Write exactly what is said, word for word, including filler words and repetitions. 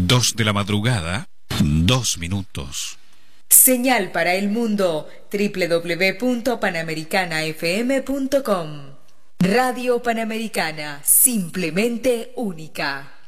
Dos de la madrugada, dos minutos. Señal para el mundo, doble u doble u doble u punto panamericana f m punto com. Radio Panamericana, simplemente única.